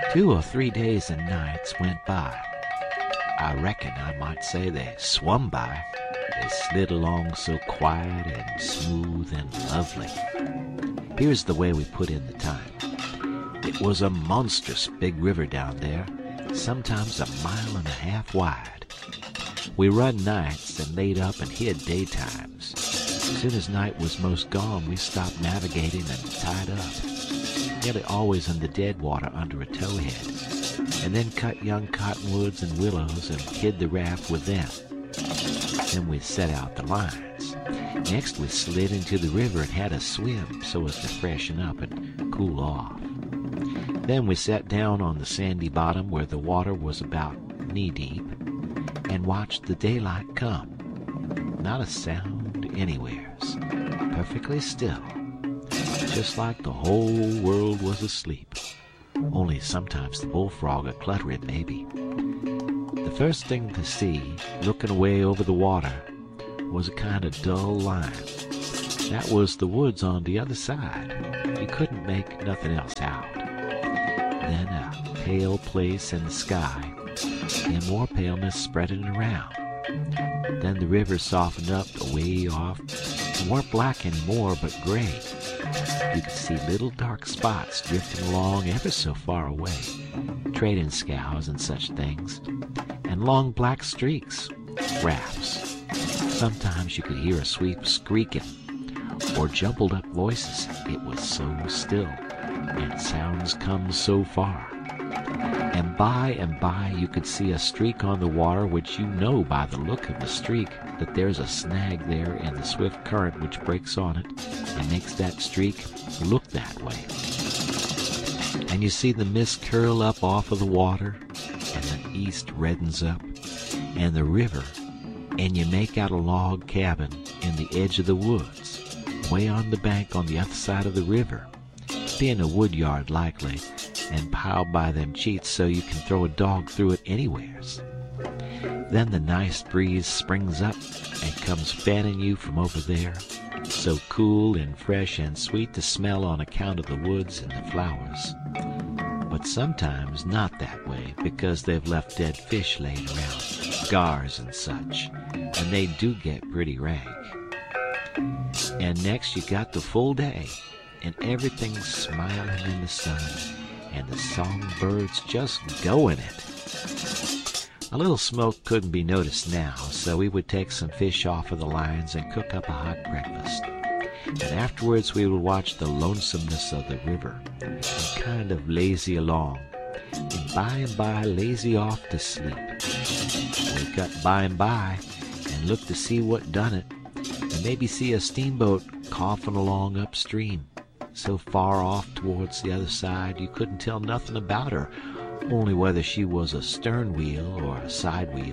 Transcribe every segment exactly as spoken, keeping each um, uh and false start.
Two or three days and nights went by. I reckon I might say they swum by. They slid along so quiet and smooth and lovely. Here's the way we put in the time. It was a monstrous big river down there, sometimes a mile and a half wide. We run nights and laid up and hid daytimes. As soon as night was most gone, we stopped navigating and tied up, nearly always in the dead water under a towhead, and then cut young cottonwoods and willows and hid the raft with them. Then we set out the lines. Next we slid into the river and had a swim so as to freshen up and cool off. Then we sat down on the sandy bottom where the water was about knee-deep and watched the daylight come. Not a sound anywheres. Perfectly still. Just like the whole world was asleep. Only sometimes the bullfrog a-cluttering, maybe. The first thing to see, looking away over the water, was a kind of dull line. That was the woods on the other side. You couldn't make nothing else out. Then a pale place in the sky, and more paleness spreading around. Then the river softened up away off. It weren't black anymore, but gray. You could see little dark spots drifting along ever so far away, trading scows and such things, and long black streaks, rafts. Sometimes you could hear a sweep squeaking, or jumbled up voices. It was so still, and sounds come so far. And by and by you could see a streak on the water, which you know by the look of the streak that there's a snag there in the swift current which breaks on it and makes that streak look that way. And you see the mist curl up off of the water, and the east reddens up, and the river, and you make out a log cabin in the edge of the woods, way on the bank on the other side of the river, being a wood yard likely, and piled by them cheats so you can throw a dog through it anywheres. Then the nice breeze springs up and comes fanning you from over there, so cool and fresh and sweet to smell on account of the woods and the flowers. But sometimes not that way, because they've left dead fish laying around, scars and such, and they do get pretty rank. And next you got the full day, and everything's smiling in the sun, and the songbirds just going it. A little smoke couldn't be noticed now, so we would take some fish off of the lines and cook up a hot breakfast. And afterwards we would watch the lonesomeness of the river and kind of lazy along, and by and by lazy off to sleep. Wake up by and by and look to see what done it, and maybe see a steamboat coughing along upstream, so far off towards the other side you couldn't tell nothing about her, only whether she was a stern wheel or a side wheel.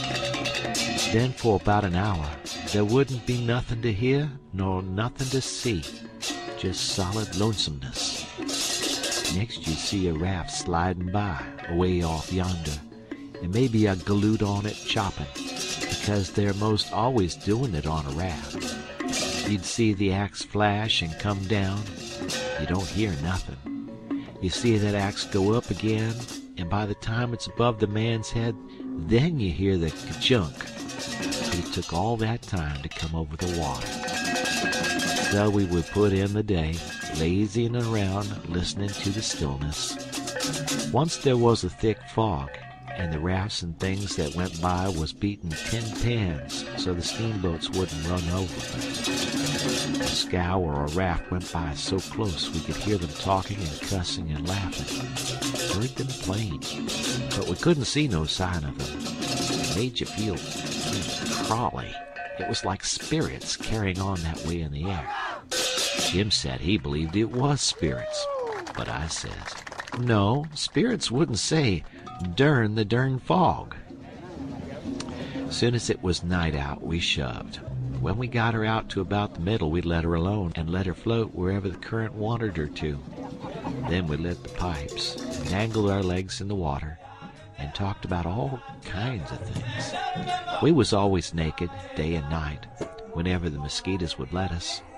Then for about an hour there wouldn't be nothing to hear nor nothing to see, just solid lonesomeness. Next you'd see a raft sliding by away off yonder, and maybe a galoot on it chopping, because they're most always doing it on a raft. You'd see the axe flash and come down. You don't hear nothing. You see that axe go up again, and by the time it's above the man's head, then you hear the ka-chunk. It took all that time to come over the water. So we would put in the day, lazying around, listening to the stillness. Once there was a thick fog, and the rafts and things that went by was beating tin pans so the steamboats wouldn't run over them. A scow or a raft went by so close we could hear them talking and cussing and laughing. Heard them plain, but we couldn't see no sign of them. It made you feel crawly. It was like spirits carrying on that way in the air. Jim said he believed it was spirits, but I says, no, spirits wouldn't say, "Dern the dern fog." Soon as it was night out, we shoved. When we got her out to about the middle, we let her alone and let her float wherever the current wanted her to. Then we lit the pipes, dangled our legs in the water, and talked about all kinds of things. We was always naked, day and night, whenever the mosquitoes would let us.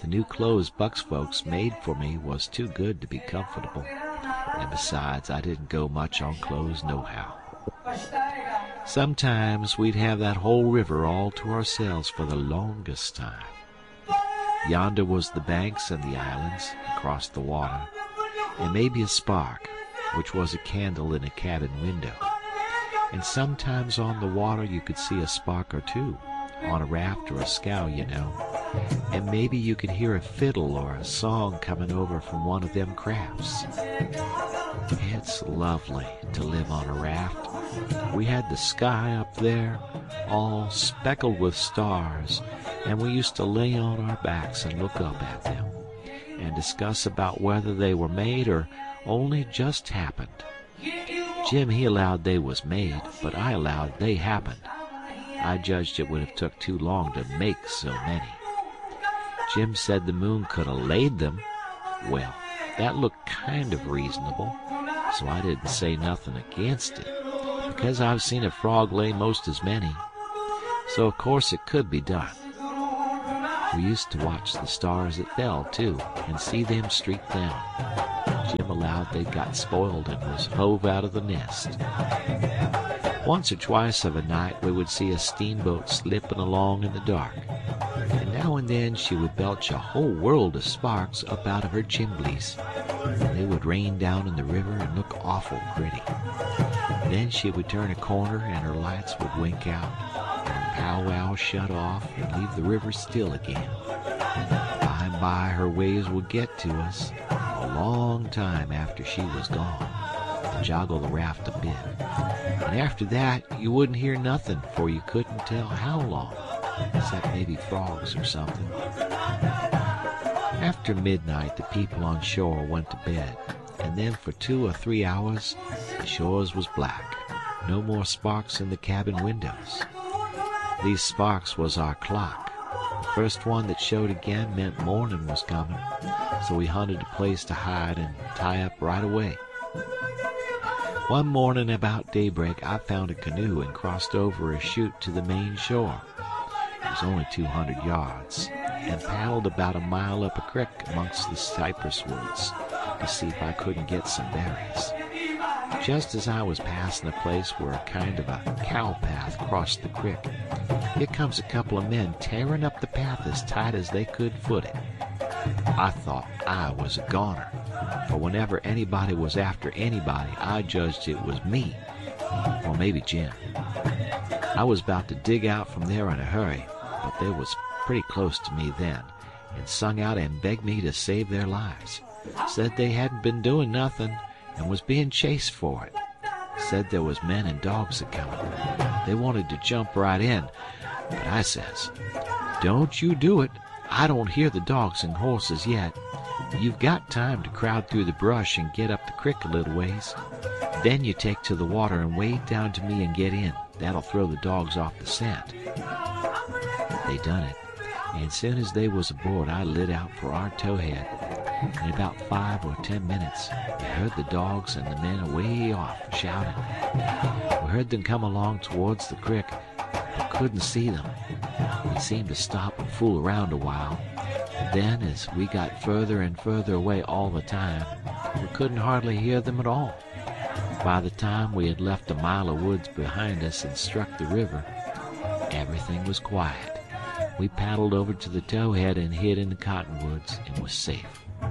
The new clothes Buck's folks made for me was too good to be comfortable, and besides, I didn't go much on clothes nohow. Sometimes we'd have that whole river all to ourselves for the longest time. Yonder was the banks and the islands across the water, and maybe a spark, which was a candle in a cabin window. And sometimes on the water you could see a spark or two, on a raft or a scow, you know, and maybe you could hear a fiddle or a song coming over from one of them crafts. It's lovely to live on a raft. We had the sky up there, all speckled with stars, and we used to lay on our backs and look up at them, and discuss about whether they were made or only just happened. Jim, he allowed they was made, but I allowed they happened. I judged it would have took too long to make so many. Jim said the moon could have laid them. Well, that looked kind of reasonable, so I didn't say nothing against it, because I've seen a frog lay most as many, so of course it could be done. We used to watch the stars that fell, too, and see them streak down. Jim allowed they'd got spoiled and was hove out of the nest. Once or twice of a night we would see a steamboat slipping along in the dark, and now and then she would belch a whole world of sparks up out of her chimblies. They would rain down in the river and look awful pretty. Then she would turn a corner and her lights would wink out, and her powwow shut off and leave the river still again. By and by her waves would get to us, a long time after she was gone, and joggle the raft a bit. And after that you wouldn't hear nothing, for you couldn't tell how long, except maybe frogs or something. After midnight the people on shore went to bed, and then for two or three hours the shores was black, no more sparks in the cabin windows. These sparks was our clock. The first one that showed again meant morning was coming, so we hunted a place to hide and tie up right away. One morning about daybreak I found a canoe and crossed over a chute to the main shore. It was only two hundred yards, and paddled about a mile up a creek amongst the cypress woods to see if I couldn't get some berries. Just as I was passing a place where a kind of a cow path crossed the creek, here comes a couple of men tearing up the path as tight as they could foot it. I thought I was a goner, for whenever anybody was after anybody, I judged it was me, or maybe Jim. I was about to dig out from there in a hurry, but they was pretty close to me then, and sung out and begged me to save their lives. Said they hadn't been doing nothing, and was being chased for it. Said there was men and dogs a-coming. They wanted to jump right in, but I says, "Don't you do it. I don't hear the dogs and horses yet. You've got time to crowd through the brush and get up the creek a little ways. Then you take to the water and wade down to me and get in. That'll throw the dogs off the scent." They done it, and as soon as they was aboard I lit out for our towhead. In about five or ten minutes we heard the dogs and the men away off shouting. We heard them come along towards the creek, but couldn't see them. We seemed to stop and fool around a while. Then, as we got further and further away all the time, we couldn't hardly hear them at all. By the time we had left a mile of woods behind us and struck the river, everything was quiet. We paddled over to the towhead and hid in the cottonwoods and was safe.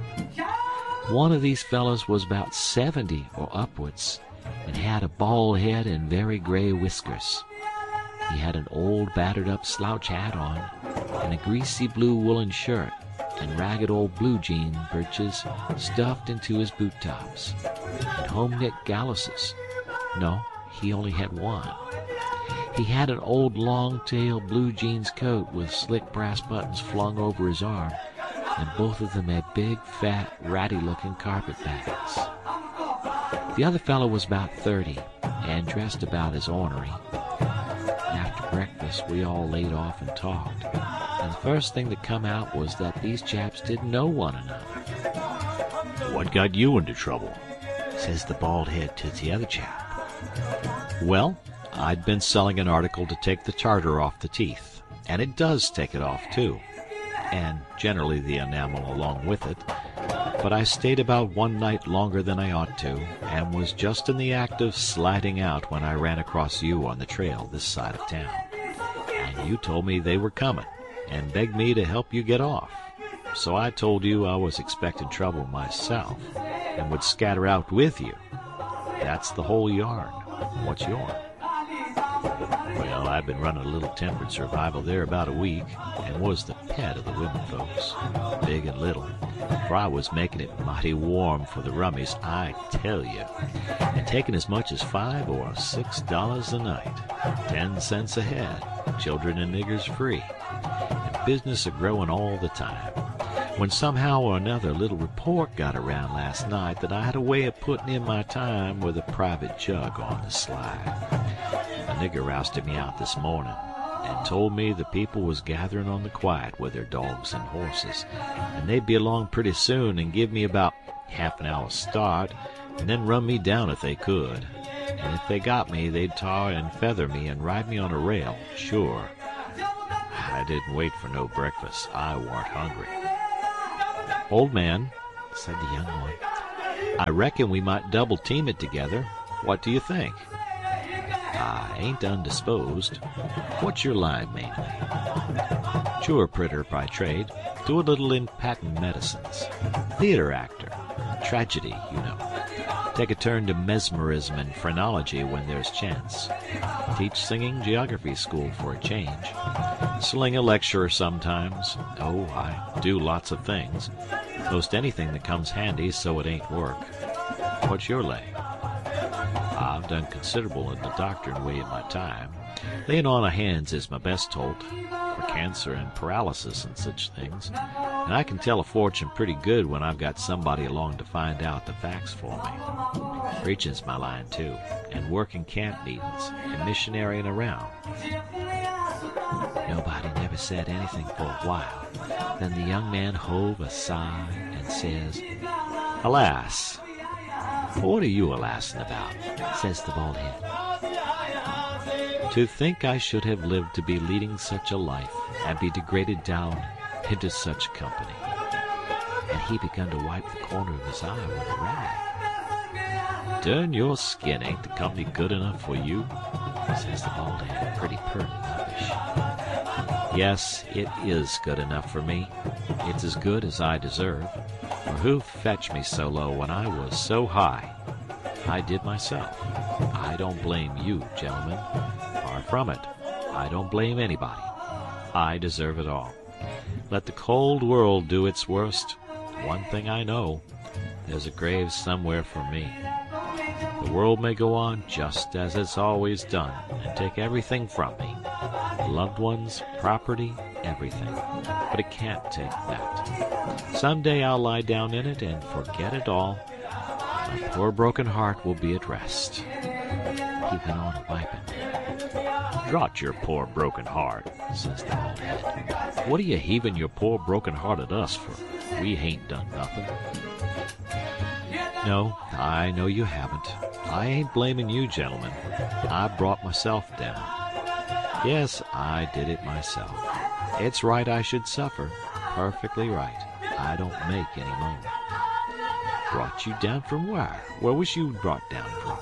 One of these fellows was about seventy or upwards, and had a bald head and very gray whiskers. He had an old battered-up slouch hat on, and a greasy blue woolen shirt, and ragged old blue jean breeches stuffed into his boot tops, and home-knit galluses. No, he only had one. He had an old long-tailed blue jeans coat with slick brass buttons flung over his arm, and both of them had big, fat, ratty-looking carpet bags. The other fellow was about thirty, and dressed about as ornery. After breakfast, we all laid off and talked, and the first thing that come out was that these chaps didn't know one another. "What got you into trouble?" says the bald head to the other chap. "Well, I'd been selling an article to take the tartar off the teeth, and it does take it off, too. and generally the enamel along with it, but I stayed about one night longer than I ought to, and was just in the act of sliding out when I ran across you on the trail this side of town. And you told me they were coming, and begged me to help you get off. So I told you I was expecting trouble myself, and would scatter out with you. That's the whole yarn. What's yourn? Well, I've been running a little temperate survival there about a week, and was the pet of the women folks, big and little, for I was making it mighty warm for the rummies, I tell you, and taking as much as five or six dollars a night, ten cents a head, children and niggers free, and business a growing all the time. When somehow or another a little report got around last night that I had a way of putting in my time with a private jug on the sly. A nigger rousted me out this morning and told me the people was gathering on the quiet with their dogs and horses, and they'd be along pretty soon and give me about half an hour's start, and then run me down if they could. And if they got me, they'd tar and feather me and ride me on a rail, sure. I didn't wait for no breakfast. I warn't hungry. Old man, said the young one, I reckon we might double team it together. What do you think? I ain't undisposed. What's your line, mainly? Sure, pritter by trade. Do a little in patent medicines. Theater actor. Tragedy, you know. Take a turn to mesmerism and phrenology when there's chance. Teach singing geography school for a change. Sling a lecture sometimes. Oh, I do lots of things. Most anything that comes handy so it ain't work. What's your lay? I've done considerable in the doctoring way in my time. Laying on of hands is my best holt, for cancer and paralysis and such things, and I can tell a fortune pretty good when I've got somebody along to find out the facts for me. Preaching's my line, too, and working camp meetings, and missionarying around. Nobody never said anything for a while. Then the young man hove a sigh and says, Alas! What are you a-lassin' about? Says the bald head. To think I should have lived to be leading such a life, and be degraded down into such company. And he begun to wipe the corner of his eye with a rag. Dern your skin, ain't the company good enough for you? Says the bald head, pretty pert and uppish. Yes, it is good enough for me. It's as good as I deserve. For who fetched me so low when I was so high? I did myself. I don't blame you, gentlemen. Far from it. I don't blame anybody. I deserve it all. Let the cold world do its worst. One thing I know, there's a grave somewhere for me. The world may go on just as it's always done, and take everything from me. Loved ones, property, everything. But it can't take that. Someday I'll lie down in it and forget it all. My poor broken heart will be at rest. He went on wiping. Draught your poor broken heart, says the old head. What are you heaving your poor broken heart at us for? We ain't done nothing. No, I know you haven't. I ain't blaming you, gentlemen. I brought myself down. Yes, I did it myself. It's right I should suffer. Perfectly right. I don't make any moan. Brought you down from where? Where was you brought down from?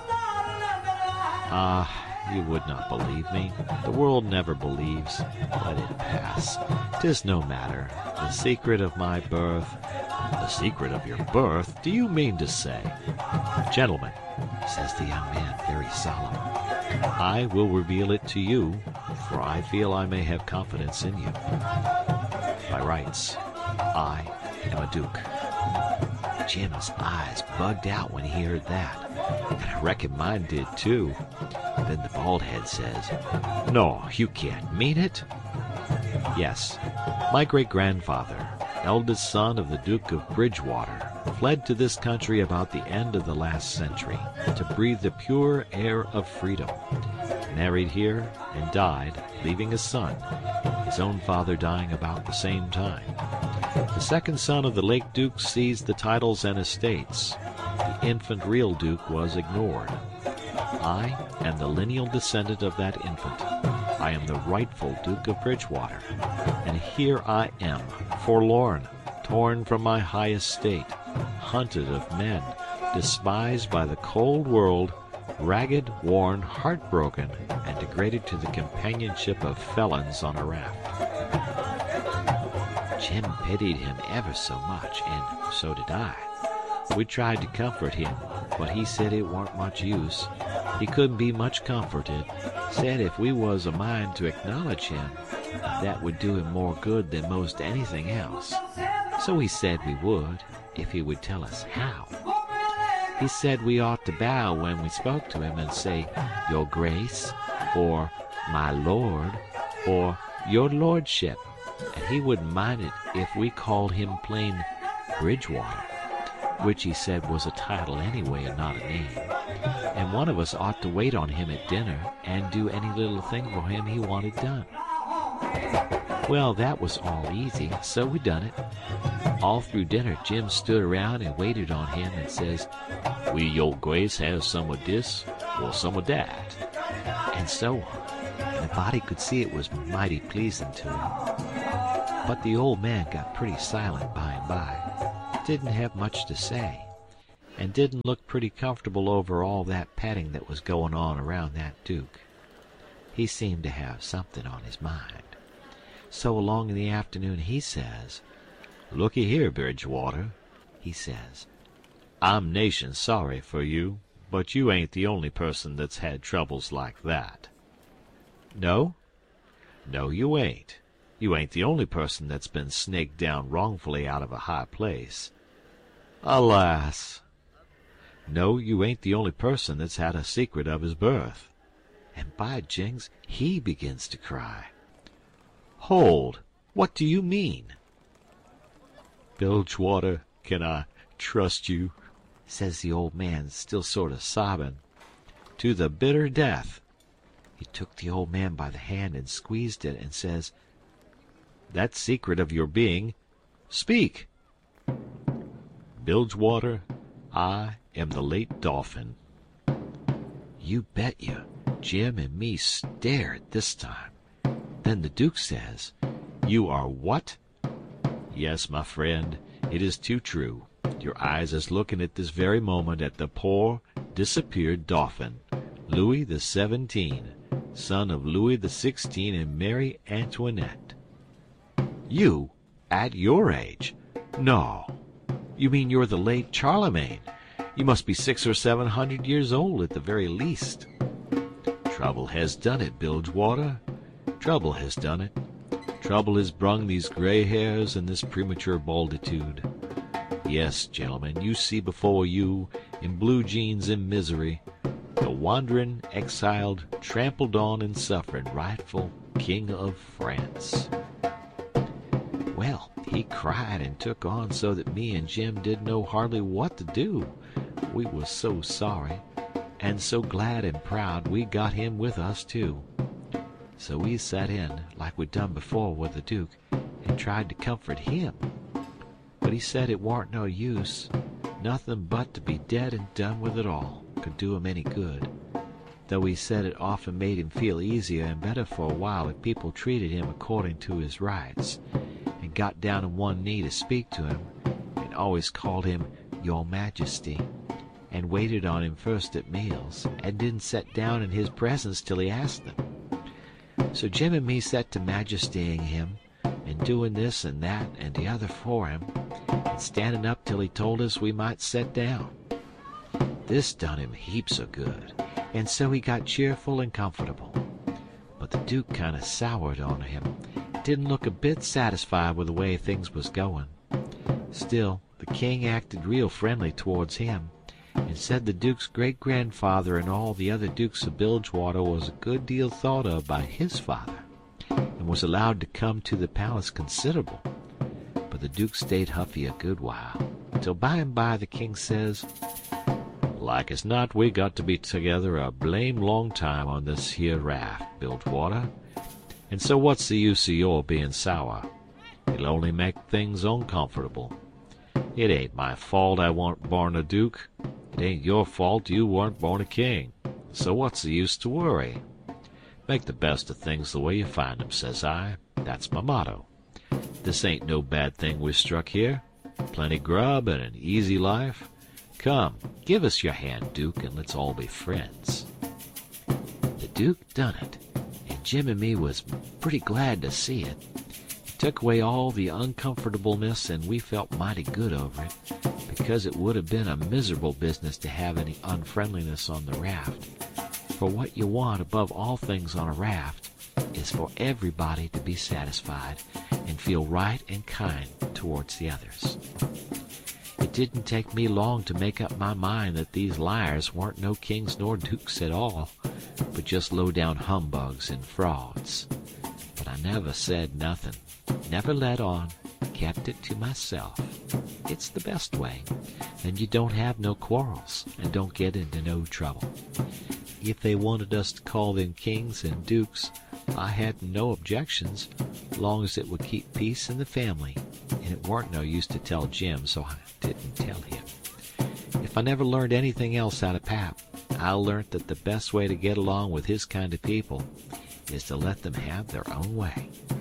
Ah, you would not believe me. The world never believes. Let it pass. 'Tis no matter. The secret of my birth... The secret of your birth? Do you mean to say? Gentlemen, says the young man, very solemn, I will reveal it to you, for I feel I may have confidence in you. By rights, I am a duke. Jim's eyes bugged out when he heard that, and I reckon mine did too. Then the bald head says, No, you can't mean it. Yes, my great-grandfather, eldest son of the Duke of Bridgewater, fled to this country about the end of the last century to breathe the pure air of freedom. Married here and died, leaving a son, his own father dying about the same time. The second son of the late Duke seized the titles and estates. The infant real Duke was ignored. I am the lineal descendant of that infant. I am the rightful Duke of Bridgewater, and here I am, forlorn, torn from my high estate, hunted of men, despised by the cold world, ragged, worn, heartbroken, and degraded to the companionship of felons on a raft. Jim pitied him ever so much, and so did I. We tried to comfort him, but he said it warn't much use. He couldn't be much comforted. Said if we was a mind to acknowledge him, that would do him more good than most anything else. So he said we would, if he would tell us how. He said we ought to bow when we spoke to him and say, Your Grace, or My Lord, or Your Lordship, and he wouldn't mind it if we called him plain Bridgewater, which he said was a title anyway and not a name, and one of us ought to wait on him at dinner and do any little thing for him he wanted done. Well, that was all easy, so we done it. All through dinner, Jim stood around and waited on him and says, Will your Grace have some of this or some of that? And so on. And the body could see it was mighty pleasing to him. But the old man got pretty silent by and by, didn't have much to say, and didn't look pretty comfortable over all that patting that was going on around that Duke. He seemed to have something on his mind. So along in the afternoon he says, Looky here, Bridgewater, he says, I'm nation sorry for you, but you ain't the only person that's had troubles like that. No? No, you ain't. You ain't the only person that's been snaked down wrongfully out of a high place. Alas! No, you ain't the only person that's had a secret of his birth. And by jings, he begins to cry. Hold! What do you mean? Bilgewater, can I trust you? Says the old man, still sort of sobbing. To the bitter death. He took the old man by the hand and squeezed it and says, That secret of your being, speak. Bilgewater, I am the late Dauphin. You bet you, Jim and me stared this time. Then the Duke says, You are what? Yes, my friend, it is too true. Your eyes is looking at this very moment at the poor, disappeared Dauphin, Louis the Seventeenth, son of Louis the Sixteenth and Mary Antoinette. You, at your age? No. You mean you're the late Charlemagne? You must be six or seven hundred years old at the very least. Trouble has done it, Bilgewater. Trouble has done it. Trouble has brung these gray hairs and this premature balditude. Yes, gentlemen, you see before you, in blue jeans and misery, the wandering, exiled, trampled on and suffering rightful King of France. Well, he cried and took on so that me and Jim didn't know hardly what to do. We was so sorry, and so glad and proud we got him with us too. So we sat in, like we'd done before with the Duke, and tried to comfort him. But he said it warn't no use. Nothing but to be dead and done with it all could do him any good. Though he said it often made him feel easier and better for a while if people treated him according to his rights, and got down on one knee to speak to him, and always called him Your Majesty, and waited on him first at meals, and didn't set down in his presence till he asked them. So Jim and me set to majestying him, and doing this and that and the other for him, and standing up till he told us we might set down. This done him heaps of good, and so he got cheerful and comfortable. But the Duke kind of soured on him, didn't look a bit satisfied with the way things was going. Still, the king acted real friendly towards him, and said the Duke's great-grandfather and all the other Dukes of Bilgewater was a good deal thought of by his father, and was allowed to come to the palace considerable. But the Duke stayed huffy a good while, till by and by the king says, Like as not we got to be together a blame long time on this here raft, Bilgewater, and so what's the use of your being sour? It'll only make things uncomfortable. It ain't my fault I warn't born a duke. It ain't your fault you weren't born a king. So what's the use to worry? Make the best of things the way you find 'em, says I. That's my motto. This ain't no bad thing we struck here. Plenty grub and an easy life. Come, give us your hand, Duke, and let's all be friends. The Duke done it, and Jim and me was pretty glad to see it. It took away all the uncomfortableness, and we felt mighty good over it, because it would have been a miserable business to have any unfriendliness on the raft. For what you want above all things on a raft is for everybody to be satisfied and feel right and kind towards the others. It didn't take me long to make up my mind that these liars weren't no kings nor dukes at all, but just low-down humbugs and frauds. But I never said nothing, never let on, kept it to myself. It's the best way, and you don't have no quarrels and don't get into no trouble. If they wanted us to call them kings and dukes, I had no objections, long as it would keep peace in the family, and it weren't no use to tell Jim, so I didn't tell him. If I never learned anything else out of Pap, I learnt that the best way to get along with his kind of people is to let them have their own way.